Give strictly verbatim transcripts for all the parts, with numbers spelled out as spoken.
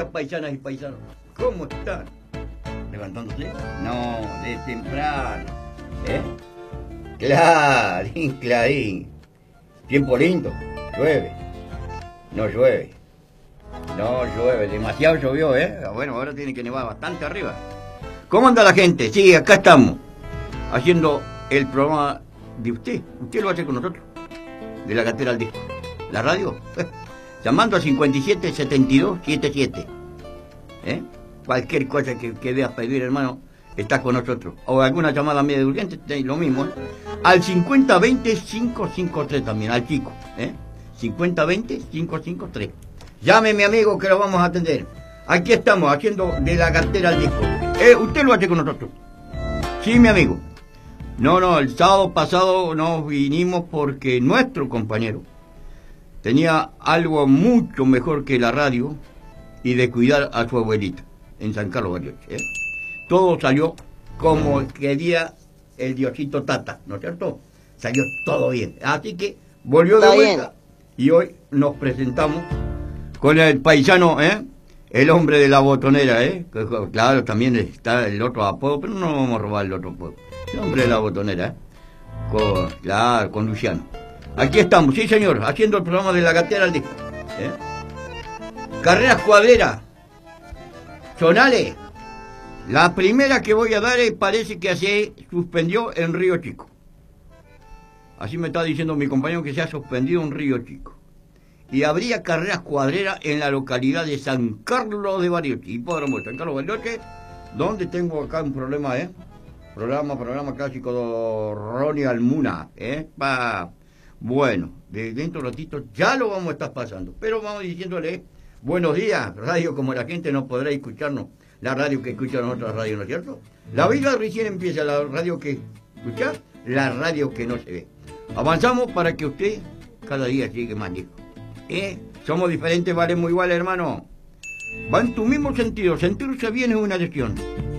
paisanas y paisanos. ¿Cómo están? ¿Levantándose? No, de temprano. ¿Eh? Clarín, clarín. Tiempo lindo. Llueve. No llueve. No llueve. Demasiado llovió, ¿eh? Bueno, ahora tiene que nevar bastante arriba. ¿Cómo anda la gente? Sí, acá estamos. Haciendo el programa de usted. Usted lo hace con nosotros. De la Gatera al Disco. La radio. Llamando a cincuenta y siete setenta y dos setenta y siete. ¿Eh? Cualquier cosa que, que veas pedir, hermano, está con nosotros. O alguna llamada media de urgente, lo mismo. ¿Eh? Al cincuenta veinte cinco cinco tres también, al chico. ¿Eh? cincuenta veinte cinco cinco tres. Llame, mi amigo, que lo vamos a atender. Aquí estamos, haciendo de la Gatera al Disco. Eh, usted lo hace con nosotros. Sí, mi amigo. No, no, el sábado pasado nos vinimos porque nuestro compañero tenía algo mucho mejor que la radio y de cuidar a su abuelita en San Carlos Bariloche. ¿eh? Todo salió como quería el Diosito Tata, ¿no es cierto? Salió todo bien. Así que volvió de vuelta y hoy nos presentamos con el paisano, ¿eh? El hombre de la botonera, ¿eh? Claro, también está el otro apodo, pero no vamos a robar el otro apodo. El hombre de la botonera, ¿eh? Con, claro, con Luciano. Aquí estamos, sí señor, haciendo el programa de la Gatera al Disco. ¿eh? Carreras cuadreras. Sonale. La primera que voy a dar es, parece que se suspendió en Río Chico. Así me está diciendo mi compañero que se ha suspendido en Río Chico. Y habría carreras cuadreras en la localidad de San Carlos de Bariloche. Hipódromo de San Carlos de Bariloche, donde tengo acá un problema, ¿eh? Programa, programa clásico de Ronnie Almuna, ¿eh? Pa... Bueno, de dentro de un ratito ya lo vamos a estar pasando. Pero vamos diciéndole, buenos días, radio, como la gente no podrá escucharnos, la radio que escuchan otras radios, ¿no es cierto? La vida recién empieza, la radio que escucha, la radio que no se ve. Avanzamos para que usted cada día llegue más lejos. ¿Eh? Somos diferentes, valemos igual, hermano. Va en tu mismo sentido, sentirse bien es una lección.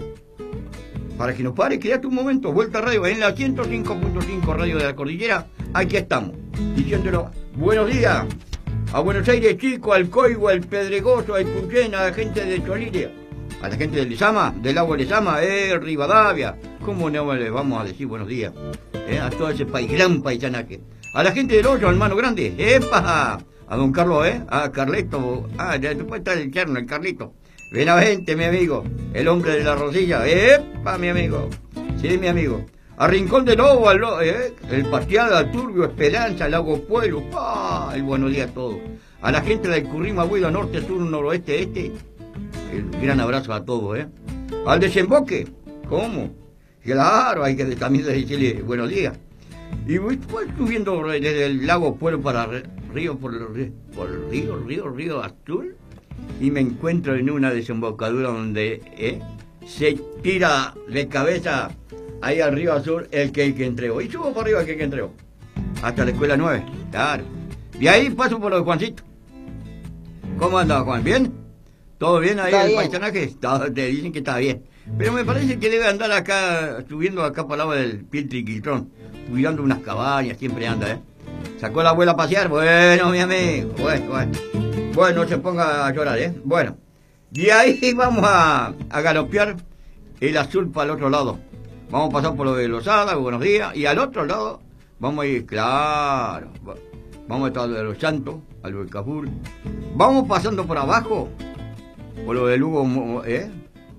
Para que nos pare, quédate un momento, vuelta a radio, en la ciento cinco punto cinco Radio de la Cordillera, aquí estamos, diciéndolo, buenos días, a Buenos Aires Chico, al Coigua, al Pedregoso, al Puyén, a la gente de Choliria, a la gente de Lezama, del agua de Lezama, eh, Rivadavia, ¿cómo no le vamos a decir buenos días? Eh, a todo ese país, gran paisanaje, a la gente del Hoyo, al Mano Grande, ¡epa! A don Carlos, ¿eh? A Carleto, ah, después está el Cherno, el Carlito. Benavente, mi amigo, el hombre de la Rosilla, ¡epa, mi amigo! Sí, mi amigo. A Rincón de Lobo, al, ¿eh? El Parqueado, al Turbio, Esperanza, al Lago Pueblo, ¡pah! El buenos días a todos. A la gente del Currima, Huila, norte, sur, noroeste, este, el gran abrazo a todos, ¿eh? Al Desemboque, ¿cómo? Claro, hay que también decirle buenos días. Y voy subiendo desde el Lago Pueblo para Río, por el, por el Río, Río, Río Azul. Y me encuentro en una desembocadura donde ¿eh? se tira de cabeza ahí al Río Azul el que, el que entregó. Y subo por arriba el que, el que entregó. Hasta la escuela nueve, claro. Y ahí paso por lo de Juancito. ¿Cómo anda, Juan? ¿Bien? ¿Todo bien ahí está el bien. Paisanaje? Te dicen que está bien. Pero me parece que debe andar acá, subiendo acá para el lado del Piltriquiltrón, cuidando unas cabañas, siempre anda, ¿eh? ¿Sacó la abuela a pasear? Bueno, mi amigo, bueno, bueno. Bueno, no se ponga a llorar, ¿eh? Bueno, y ahí vamos a, a galopear el azul para el otro lado. Vamos a pasar por lo de Losada, buenos días, y al otro lado vamos a ir, claro, vamos a estar de Los Santos, a lo del Cajur. Vamos pasando por abajo, por lo de Lugo, ¿eh?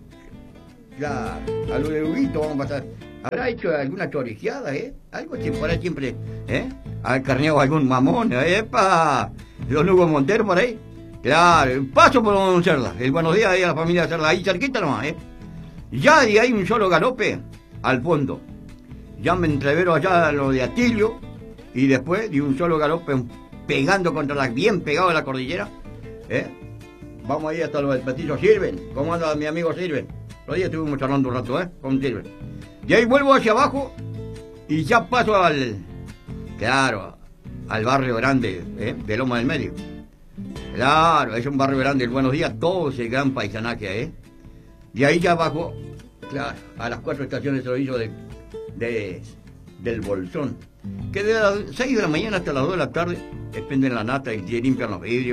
Claro, a lo de Luguito vamos a pasar. Habrá hecho alguna choriceada, ¿eh? Algo que por ahí siempre, ¿eh? Ha carneado algún mamón, ¿epa? Don Hugo Montero por ahí. Claro, paso por Don Cerda. El buenos días ahí a la familia Cerda, ahí cerquita nomás, ¿eh? Ya y hay un solo galope al fondo. Ya me entrevero allá lo de Atilio y después de un solo galope pegando contra la, bien pegado a la cordillera, ¿eh? Vamos ahí hasta lo del Petillo Sirven. ¿Cómo anda mi amigo Sirven? Los días estuvimos charlando un rato, ¿eh? Con Sirven. Y ahí vuelvo hacia abajo y ya paso al, claro, al barrio grande, ¿eh? De Loma del Medio. Claro, es un barrio grande, el buenos días, todo ese gran paisanaje, ¿eh? Y ahí ya abajo, claro, a las cuatro estaciones de servicio de, de, del Bolsón, que de las seis de la mañana hasta las dos de la tarde expenden la nata y limpian los vidrios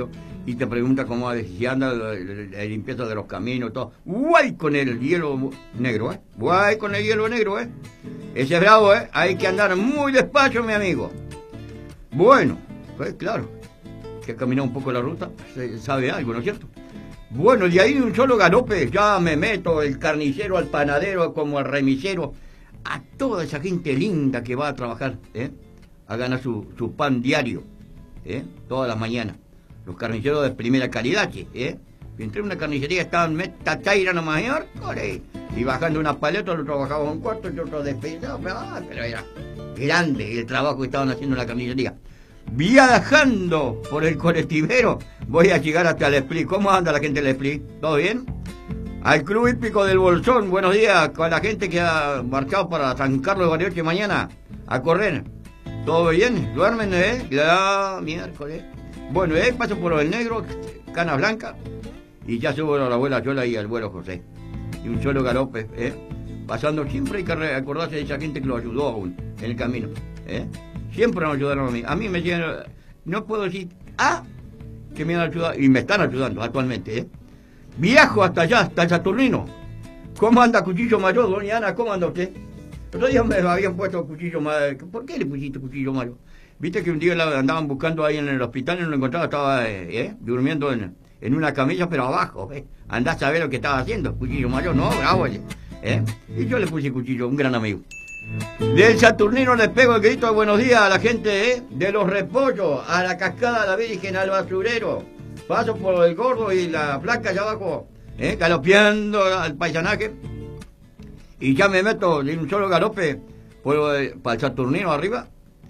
y te pregunta cómo si anda la limpieza de los caminos, todo. Guay con el hielo negro, ¿eh? Guay con el hielo negro, ¿eh? Ese es bravo, ¿eh? Hay que andar muy despacio, mi amigo. Bueno, pues claro, que ha caminado un poco la ruta, se sabe algo, ¿no es cierto? Bueno, de ahí de un solo galope ya me meto el carnicero al panadero como al remisero, a toda esa gente linda que va a trabajar, ¿eh? A ganar su, su pan diario, ¿eh? Todas las mañanas. Los carniceros de primera calidad, ¿eh? Y entré en una carnicería, estaban meta chaira nomás, y bajando una paleta, otro trabajaba un cuarto y otro despedido, pero, ah, pero era grande el trabajo que estaban haciendo en la carnicería. Viajando por el colectivero, voy a llegar hasta el Split. ¿Cómo anda la gente del Split? ¿Todo bien? Al Club Hípico del Bolsón, buenos días, con la gente que ha marchado para San Carlos de Bariloche mañana a correr. ¿Todo bien? ¿Duermen, eh? Ya, miércoles. Bueno, eh, paso por el negro, Canas Blancas, y ya subo a la abuela Yola y al abuelo José. Y un solo galope, ¿eh? Pasando, siempre hay que acordarse de esa gente que lo ayudó aún en el camino, ¿eh? Siempre nos ayudaron a mí. A mí me llegan, no puedo decir, ah, que me han ayudado, y me están ayudando actualmente, ¿eh? Viajo hasta allá, hasta el Saturnino. ¿Cómo anda Cuchillo Mayor, doña Ana? ¿Cómo anda usted? Otro día me habían puesto Cuchillo Mayor. ¿Por qué le pusiste Cuchillo Mayor? Viste que un día la andaban buscando ahí en el hospital y no lo encontraba, estaba eh, eh, durmiendo en, en una camilla, pero abajo, ¿eh? Andás a ver lo que estaba haciendo, Cuchillo Mayor, no, bravo, ¿eh? Y yo le puse Cuchillo, un gran amigo. Del Saturnino les pego el grito de buenos días a la gente, ¿eh? De Los Repollos, a la Cascada de la Virgen, al basurero. Paso por el Gordo y la Flaca allá abajo, ¿eh? Galopeando al paisanaje. Y ya me meto de un solo galope por, eh, para el Saturnino arriba.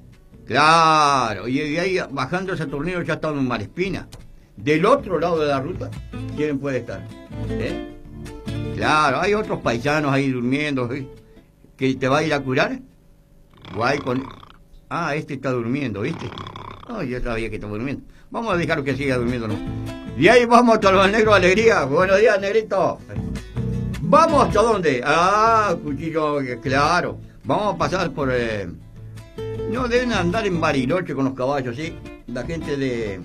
Claro, y de ahí bajando el Saturnino ya está en Malespina. Del otro lado de la ruta, ¿quién puede estar? ¿Eh? Claro, hay otros paisanos ahí durmiendo, ¿eh? Que te va a ir a curar. Guay con... Ah, este está durmiendo, ¿viste? No, yo sabía que está durmiendo. Vamos a dejarlo que siga durmiendo, ¿no? Y ahí vamos hasta los negros alegría. Buenos días, negrito. ¿Vamos hasta dónde? Ah, Cuchillo, claro. Vamos a pasar por... Eh... No, deben andar en Bariloche con los caballos, ¿sí? La gente de...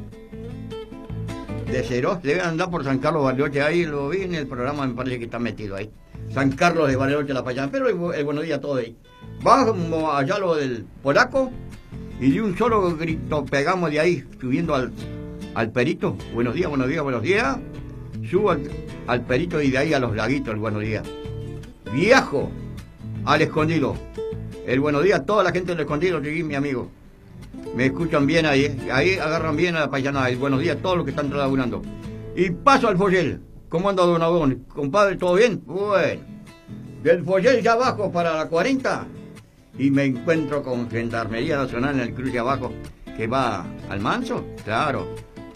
de Cerós deben andar por San Carlos de Bariloche. Ahí lo vi en el programa, me parece que está metido ahí. San Carlos de Bariloche, la payana. Pero el, el buenos días todo ahí. Vamos allá lo del polaco y de un solo grito pegamos de ahí, subiendo al, al Perito. Buenos días, buenos días, buenos días. Subo al, al Perito y de ahí a los laguitos, el buenos días. Viajo al Escondido. El buenos días a toda la gente del Escondido, sí, mi amigo. Me escuchan bien ahí, ¿eh? Ahí agarran bien a la paisanada. El buenos días a todos los que están laburando. Y paso al Follel. ¿Cómo anda don Abón? Compadre, ¿todo bien? Bueno. Del Follel ya abajo para la cuarenta. Y me encuentro con Gendarmería Nacional en el cruce abajo. Que va al Manso, claro.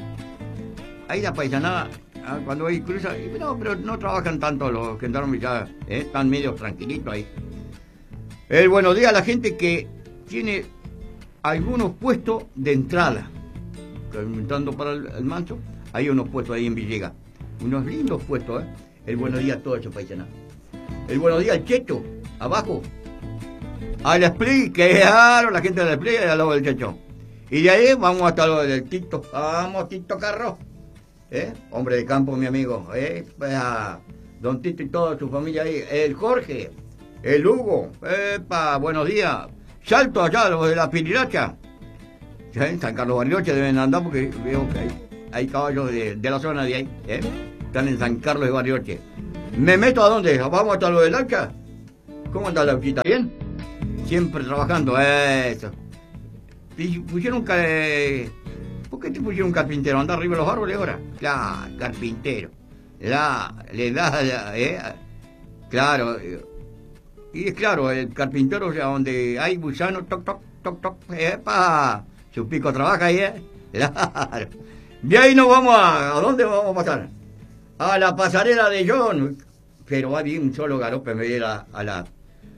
Ahí la paisanada, cuando hay cruza, no, pero no trabajan tanto los gendarmes ya, ¿eh? Están medio tranquilitos ahí. El buenos días a la gente que tiene algunos puestos de entrada. Entrando para el, el Manso, hay unos puestos ahí en Villegas. Unos lindos puestos, ¿eh? El buenos días a todos esos paisanos. El buenos días al Checho, abajo. Al Split, claro, la gente del Split al lado del Checho. Y de ahí vamos hasta lo del Tito. Vamos, Tito Carro. ¿Eh? Hombre de campo, mi amigo. ¿Eh? Pues a don Tito y toda su familia ahí. El Jorge. El Hugo, epa, buenos días. Salto allá, los de la Piriracha. ¿Sí? En San Carlos Bariloche deben andar porque veo que hay, hay caballos de, de la zona de ahí. ¿Eh? Están en San Carlos de Bariloche. ¿Me meto a dónde? ¿Vamos hasta lo del Laucha? ¿Cómo anda la Lauchita? ¿Bien? Siempre trabajando, eso. Y pusieron... Eh, ¿por qué te pusieron un carpintero? ¿Anda arriba de los árboles ahora? Claro, carpintero. La, le da... La, eh, claro... Y es claro, el carpintero, o sea, donde hay gusano, toc, toc, toc, toc, epa, su pico trabaja ahí, ¿eh? Claro. De ahí nos vamos a... ¿A dónde vamos a pasar? A la pasarela de John. Pero va bien un solo galope, me voy a ir a, a la...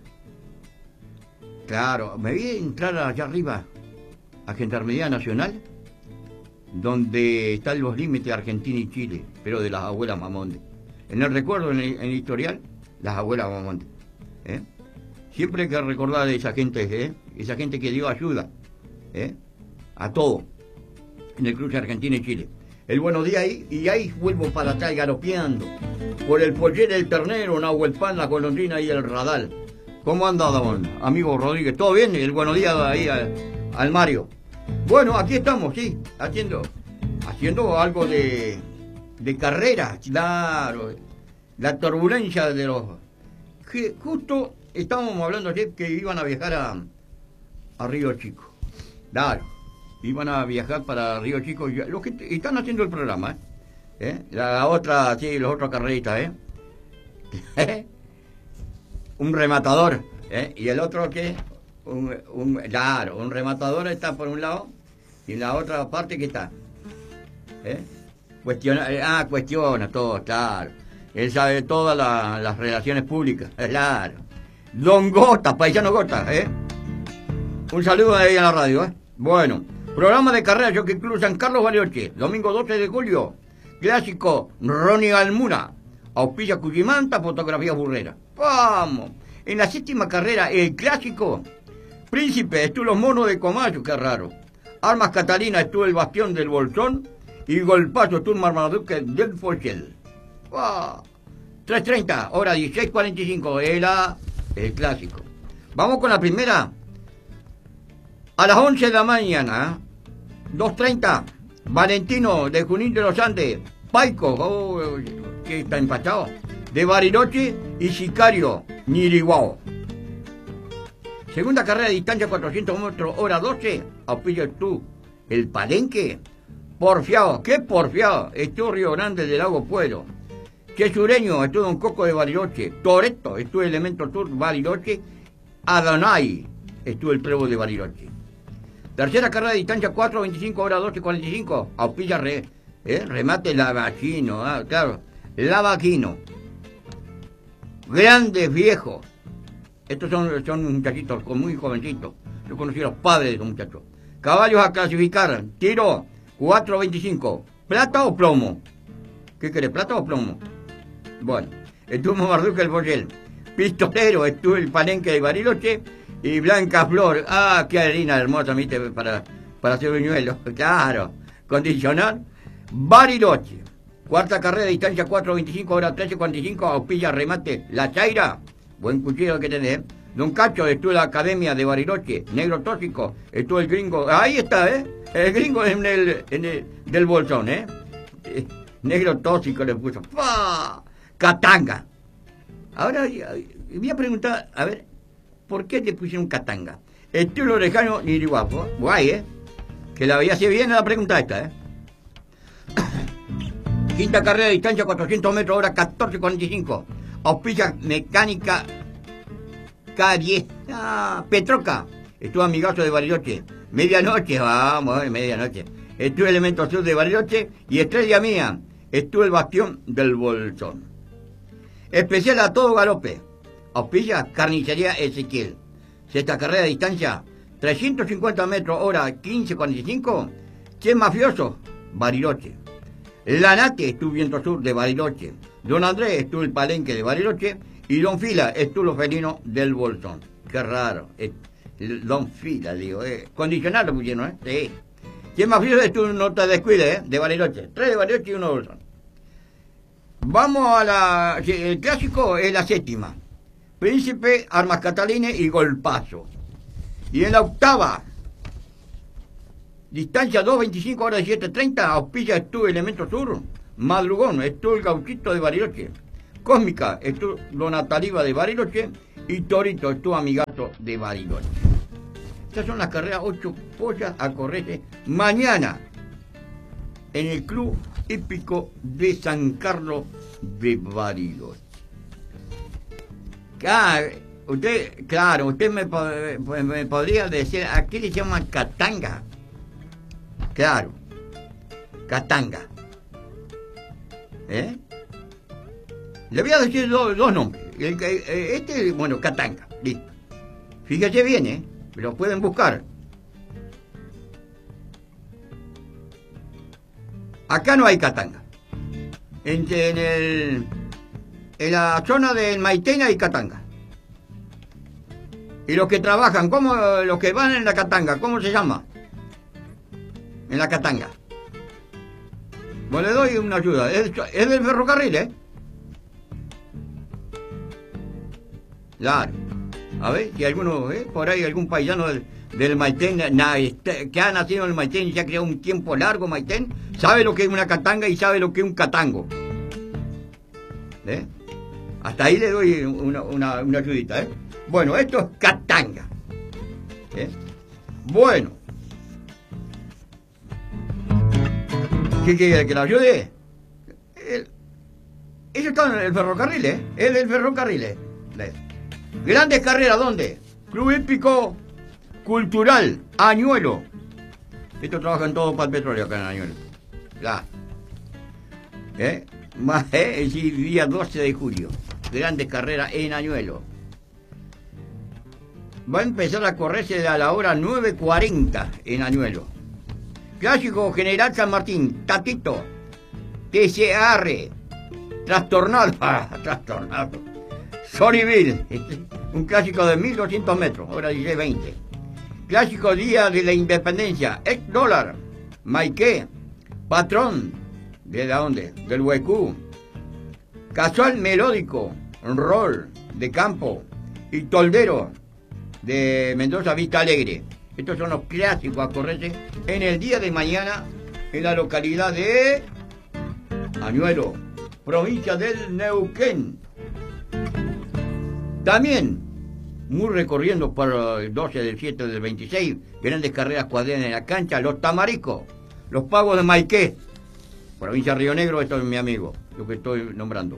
Claro, me voy a entrar allá arriba, a Gendarmería Nacional, donde están los límites de Argentina y Chile, pero de las abuelas Mamonde. En el recuerdo, en el, en el historial, las abuelas Mamonde. ¿Eh? Siempre hay que recordar de esa gente, ¿eh? Esa gente que dio ayuda, ¿eh? A todo en el cruce Argentina y Chile. el buenos días ahí, y ahí vuelvo para atrás galopeando. Por el poller del ternero, Nahuelpan, la golondrina y el radal. ¿Cómo anda, don amigo Rodríguez? ¿Todo bien? El buenos días ahí al, al Mario. Bueno, aquí estamos, sí, haciendo, haciendo algo de, de carrera, claro. La turbulencia de los... Que justo estábamos hablando ayer que iban a viajar a, a Río Chico. Claro, iban a viajar para Río Chico. Los que están haciendo el programa, ¿eh? ¿Eh? La otra, sí, los otros carreristas, ¿eh? Un rematador, ¿eh? Y el otro que, un, un, claro, un rematador está por un lado y en la otra parte que está, ¿eh? Cuestiona, ah, cuestiona todo, claro. Él sabe todas la, las relaciones públicas, claro. Don Gota, paisano Gota, ¿eh? Un saludo ahí a la radio, ¿eh? Bueno, programa de carrera Jockey Club San Carlos Bariloche, domingo doce de julio. Clásico, Ronnie Almuna. Auspicia Cuyimanta, fotografía burrera. ¡Vamos! En la séptima carrera, el clásico. Príncipe, estuvo los monos de Comayo, qué raro. Armas Catalina, estuvo el bastión del Bolsón. Y Golpazo, estuvo el Marmaduke del Fochel. ¡Wow! tres treinta, hora dieciséis cuarenta y cinco, era el clásico. Vamos con la primera. A las once de la mañana, dos treinta. Valentino de Junín de los Andes, Paico, oh, que está empachado, de Bariloche y Sicario, Niriguao. Segunda carrera de distancia cuatrocientos metros, hora doce, auspicio tú, el Palenque, porfiado, qué porfiado, estuvo Río Grande del Lago Pueblo, Chesureño, estuvo Don Coco de Bariloche, Toretto, estuvo Elemento Sur, Bariloche, Adonai, estuvo el Trevo de Bariloche. Tercera carrera de distancia cuatro veinticinco, hora doce cuarenta y cinco. Auspilla re, eh, remate Lavaquino, ah, claro. Lavaquino. Grandes viejos. Estos son, son muchachitos muy jovencitos. Yo conocí a los padres de estos muchachos. Caballos a clasificar. Tiro cuatro veinticinco. ¿Plata o plomo? ¿Qué querés, plata o plomo? Bueno, estuvo Marduque el Boyel. Pistolero, estuvo el Palenque de Bariloche. Y Blanca Flor, ah, qué harina hermosa, ¿viste? Para, para hacer buñuelos, claro. Condicional, Bariloche. Cuarta carrera de distancia cuatro veinticinco, hora trece cuarenta y cinco, auspilla remate, La Chaira. Buen cuchillo que tenés, ¿eh? Don Cacho, estuvo en la Academia de Bariloche. Negro Tóxico, estuvo el gringo. Ahí está, ¿eh? El gringo en el, en el del Bolsón, ¿eh? eh negro Tóxico le puso. ¡Pah! Catanga. Ahora voy a preguntar, a ver, ¿por qué te pusieron Catanga? Estilo lejano ni guapo. Guay, ¿eh? Que la veía así bien la pregunta esta, ¿eh? Quinta carrera de distancia, cuatrocientos metros, hora catorce cuarenta y cinco. Auspicia Mecánica Carie. Ah, Petroca. Estuvo Amigazo de Bariloche. Medianoche, vamos, eh, medianoche. Estuvo Elemento Sur de Bariloche. Y Estrella Mía. Estuvo el Bastión del Bolsón. Especial a todo galope. Auspicia Carnicería Ezequiel. Sexta carrera de distancia, trescientos cincuenta metros, hora quince cuarenta y cinco. Che Mafioso, Bariloche. Lanate estuvo Viento Sur de Bariloche. Don Andrés estuvo el Palenque de Bariloche. Y Don Fila estuvo los felinos del Bolsón. Qué raro. Don Fila, digo. Eh. Condicional lo pusieron, ¿eh? Sí. Che Mafioso estuvo en Nota de Escuile, ¿eh? De Bariloche. Tres de Bariloche y uno de Bolsón. Vamos a la... El clásico es la séptima. Príncipe, Armas Catalina y Golpazo. Y en la octava, distancia dos veinticinco, hora diecisiete treinta, auspicia estuvo Elemento Sur, Madrugón, estuvo el Gauchito de Bariloche, Cósmica, estuvo Dona Taliba de Bariloche, y Torito, estuvo Amigato de Bariloche. Estas son las carreras, ocho pollas a correrse mañana en el Club Hípico de San Carlos de Bariloche. Ah, usted, claro, usted me, me podría decir, ¿a qué le llaman Catanga? Claro, Catanga. ¿Eh? Le voy a decir dos, dos nombres. El, este, bueno, Catanga, listo. Fíjese bien, ¿eh? Lo pueden buscar. Acá no hay Catanga. En, en el... En la zona del Maitena y Catanga. Y los que trabajan, ¿cómo? Los que van en la Catanga, ¿cómo se llama? En la Catanga. Bueno, le doy una ayuda. Es, es del ferrocarril, ¿eh? Claro. A ver, si alguno, ¿eh? Por ahí algún paisano del, del Maitén, na, este, que ha nacido en el Maitén y se ha creado un tiempo largo Maitén, sabe lo que es una catanga y sabe lo que es un catango. ¿Eh? Hasta ahí le doy una, una, una ayudita, ¿eh? Bueno, esto es catanga. ¿Eh? Bueno. ¿Qué quiere que la ayude? El, eso está en el ferrocarril, ¿eh? Es del ferrocarril, ¿eh? Grandes carreras, ¿dónde? Club Hípico Cultural, Añuelo. Estos trabajan todos para el petróleo acá en Añuelo. Ya. ¿Eh? Más, ¿eh? El día doce de julio. Grandes carreras en Añuelo. Va a empezar a correrse a la hora nueve cuarenta en Añuelo. Clásico General San Martín, Tatito, T C R, Trastornado, ah, Trastornado, Sonnyville, un clásico de mil doscientos metros, hora dieciséis veinte. Clásico Día de la Independencia, Ex Dólar, Maiqué, Patrón, ¿de dónde? Del Huecú, Casual Melódico, Rol, de Campo, y Toldero, de Mendoza Vista Alegre. Estos son los clásicos a correrse en el día de mañana en la localidad de Añuelo, provincia del Neuquén. También, muy recorriendo por el doce del siete del veintiséis, grandes carreras cuadreras en la cancha, los Tamaricos, los Pagos de Maiqué, provincia de Río Negro, esto es mi amigo, lo que estoy nombrando.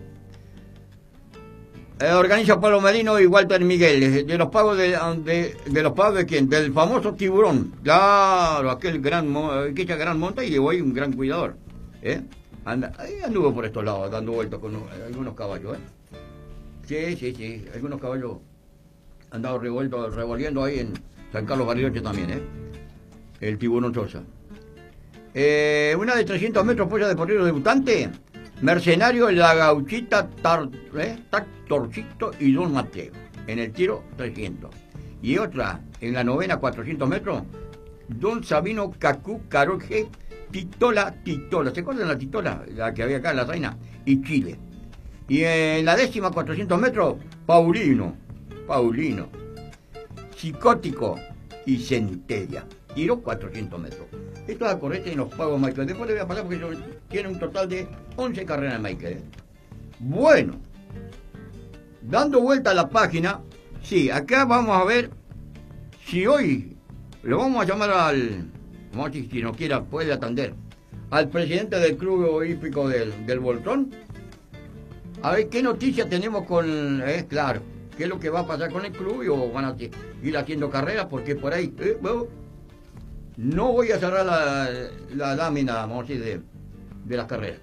Eh, organiza Pablo Merino y Walter Miguel, de los pagos de, de, de los pagos de quién, del famoso Tiburón, claro, aquel gran, aquella gran monta y llevó ahí un gran cuidador, ¿eh? Anda, ahí anduvo por estos lados dando vueltas con algunos caballos, ¿eh? Sí, sí, sí, algunos caballos andaban revueltos, revolviendo ahí en San Carlos Bariloche también, ¿eh? El Tiburón Sosa. Eh, una de trescientos metros, polla de portero debutante, Mercenario, La Gauchita, tar, eh, Tactorcito y Don Mateo, en el tiro trescientos. Y otra, en la novena, cuatrocientos metros, Don Sabino Cacú Caroje, Titola, Titola. ¿Se acuerdan la Titola? La que había acá en La Reina. Y Chile. Y en la décima, cuatrocientos metros, Paulino, Paulino, Psicótico y Centella. Tiro cuatrocientos metros. Esto es a correr en los pagos Michael. Después le voy a pasar porque tiene un total de once carreras Michael. ¿Eh? Bueno, dando vuelta a la página, sí, acá vamos a ver si hoy lo vamos a llamar al, vamos a decir, si no quiera, puede atender, al presidente del Club Hípico del, del Bolsón, a ver qué noticias tenemos con, eh, claro, qué es lo que va a pasar con el club y o van a ir haciendo carreras, porque por ahí, eh, bueno, no voy a cerrar la, la lámina, vamos a decir, de, de las carreras.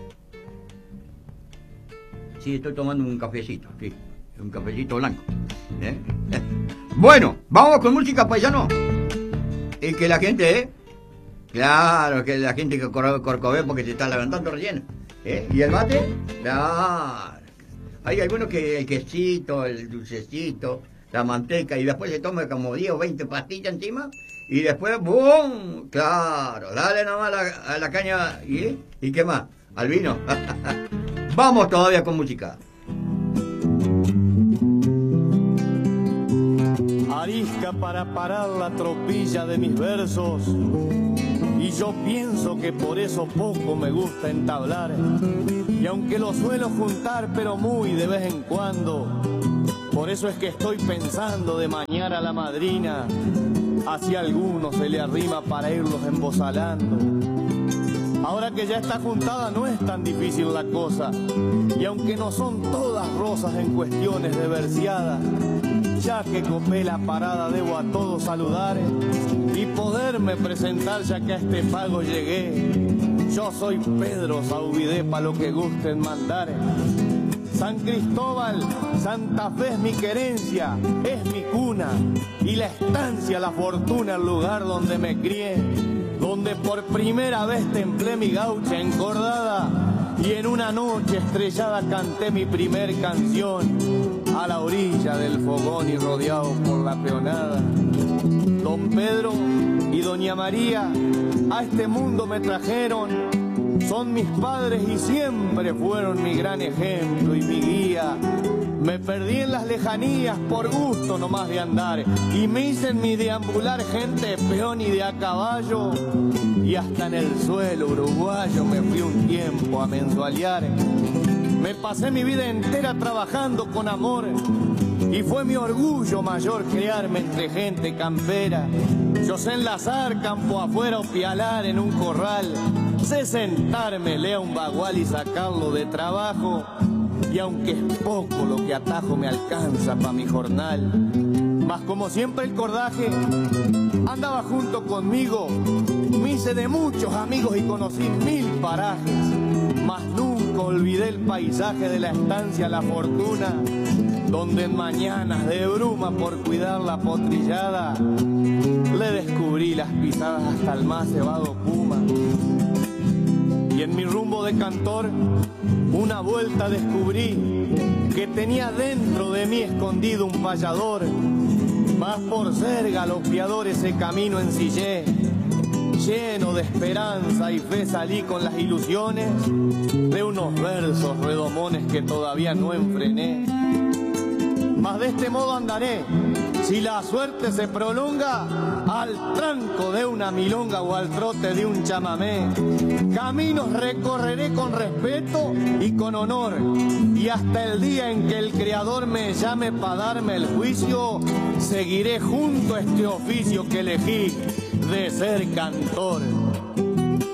Sí, estoy tomando un cafecito, sí, un cafecito blanco. ¿Eh? Bueno, vamos con música, paisano. Y que la gente, ¿eh? Claro, que la gente que corre corcové porque se está levantando recién. ¿Eh? ¿Y el mate? Claro. Hay algunos que el quesito, el dulcecito, la manteca, y después se toma como diez o veinte pastillas encima. Y después, ¡bum! Claro, dale nomás a la, a la caña. ¿Y, ¿Y qué más? Al vino. Vamos todavía con música. Arisca para parar la tropilla de mis versos. Y yo pienso que por eso poco me gusta entablar. Y aunque lo suelo juntar, pero muy de vez en cuando. Por eso es que estoy pensando de mañana a la madrina. Hacia algunos se le arrima para irlos embozalando. Ahora que ya está juntada no es tan difícil la cosa. Y aunque no son todas rosas en cuestiones de verseada, ya que copé la parada debo a todos saludar y poderme presentar ya que a este pago llegué. Yo soy Pedro Saubidé, pa' lo que gusten mandar. San Cristóbal, Santa Fe es mi querencia, es mi cuna, y la estancia, la fortuna, el lugar donde me crié, donde por primera vez templé mi gaucha encordada, y en una noche estrellada canté mi primer canción, a la orilla del fogón y rodeado por la peonada. Don Pedro y Doña María a este mundo me trajeron, Son mis padres y siempre fueron mi gran ejemplo y mi guía. Me perdí en las lejanías por gusto nomás de andar y me hice en mi deambular gente de peón y de a caballo, y hasta en el suelo uruguayo me fui un tiempo a mensualear. Me pasé mi vida entera trabajando con amor y fue mi orgullo mayor criarme entre gente campera. Yo sé enlazar campo afuera o pialar en un corral, sé sentarme, lea un bagual y sacarlo de trabajo. Y aunque es poco lo que atajo me alcanza pa' mi jornal, mas como siempre el cordaje andaba junto conmigo, me hice de muchos amigos y conocí mil parajes, mas nunca olvidé el paisaje de la estancia La Fortuna, donde en mañanas de bruma por cuidar la potrillada le descubrí las pisadas hasta el más cebado puma. Y en mi rumbo de cantor una vuelta descubrí que tenía dentro de mí escondido un payador, mas por ser galopeador ese camino ensillé. Lleno de esperanza y fe salí con las ilusiones de unos versos redomones que todavía no enfrené. Mas de este modo andaré, si la suerte se prolonga, al tranco de una milonga o al trote de un chamamé. Caminos recorreré con respeto y con honor, y hasta el día en que el Creador me llame para darme el juicio, seguiré junto a este oficio que elegí de ser cantor.